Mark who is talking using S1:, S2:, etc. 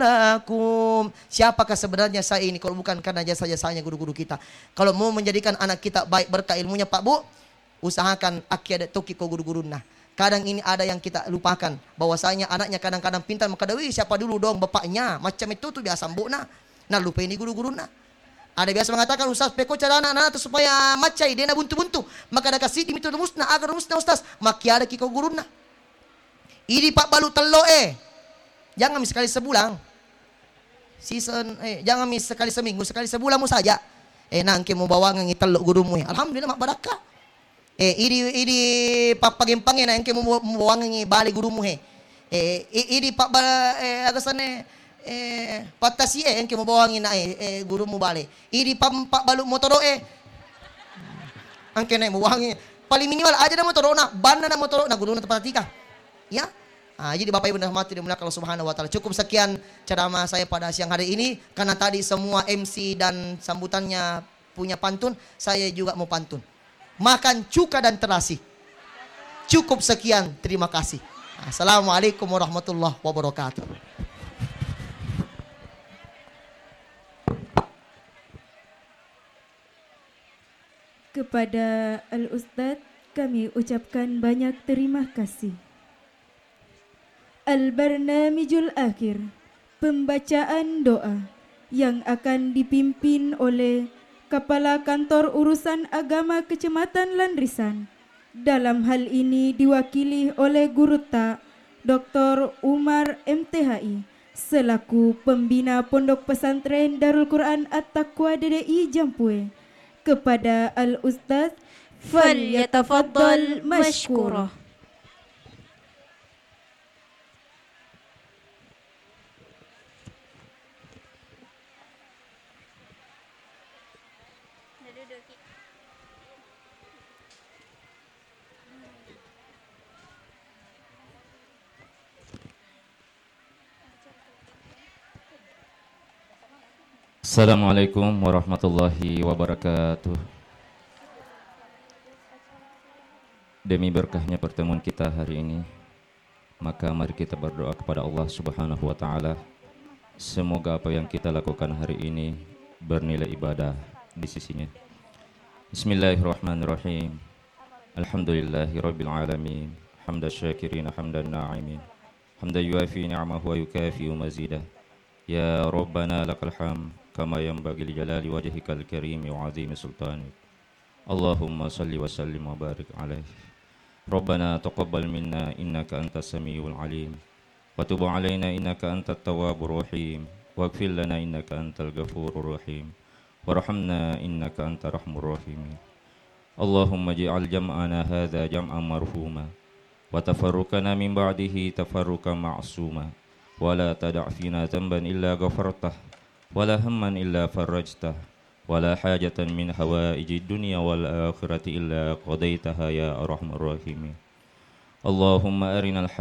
S1: Siapakah sebenarnya saya ini kalau bukan karena jasa-jasanya guru-guru kita. Kalau mau menjadikan anak kita baik berkah ilmunya Pak Bu, usahakan akidah toki ko guru-guru nah. Kadang ini ada yang kita lupakan bahwasanya anaknya kadang-kadang pintar maka dewi siapa dulu dong bapaknya. Macam itu tuh biasa mbok nah. Nah lupa ini guru-guru nah. Ada biasa mengatakan ustaz peko cara anak-anak supaya macai dia na buntu-buntu. Maka ada kasih itu musnah agar musnah ustaz. Maki ada kiko guru nah. Ini Pak balu telo jangan sekali sebulan. Season jangan sekali seminggu, sekali sebulanmu saja. Nangke mau bawa ngi telok gurumu. Alhamdulillah mak barakah. Ini papagempangin na yang mau bawa ngi balik gurumu ini pak agasane patasi yang mau bawa ngi na gurumu balik. Ini pak balu motoro angke na mau bawa ngi paling minimal aja na motoro na ban na motoro na guru na tepatika. Ya. Jadi Bapak Ibu dan Hadirin dimuliakan Allah Subhanahu wa taala. Cukup sekian ceramah saya pada siang hari ini karena tadi semua MC dan sambutannya punya pantun, saya juga mau pantun. Makan cuka dan terasi. Cukup sekian, terima kasih. Assalamualaikum warahmatullahi wabarakatuh.
S2: Kepada Al-Ustadz kami ucapkan banyak terima kasih. Al-Barnamijul Akhir, pembacaan doa yang akan dipimpin oleh Kepala Kantor Urusan Agama Kecamatan Landrisan. Dalam hal ini diwakili oleh Gurutta Dr. Umar MTHI selaku Pembina Pondok Pesantren Darul Quran At-Taqwa DDI Jampue. Kepada Al-Ustadz falyatafaddal mashkurah.
S3: Assalamualaikum warahmatullahi wabarakatuh. Demi berkahnya pertemuan kita hari ini, maka mari kita berdoa kepada Allah Subhanahu wa taala. Semoga apa yang kita lakukan hari ini bernilai ibadah di sisinya. Bismillahirrahmanirrahim. Alhamdulillahirabbil alamin. Hamdan syakirin hamdan na'imin. Hamdan yuafi ni'amahu wa yukafi mazidah. Ya Rabbana lakal hamd kama yanbaghi li jalali wajhikal karim wa 'azimi sultanik. Allahumma salli wa sallim wa barik alaihi. Rabbana taqabbal minna innaka antas samiul alim wa tub 'alaina innaka antat tawwabur rahim waghfir lana innaka antal ghafurur rahim warhamna innaka antar rahmur rahim. Allahumma ij'al jam'ana hadza jam'an marhuma wa tafarruqana min ba'dihi tafarruqan ma'suma wa la tada' fina dhanban illa ghafartah wala hamman illa farajtah wala hajatan min hawaiji dunya wal akhirati illa qadaitaha ya arhamar rahimin. Allahumma arinal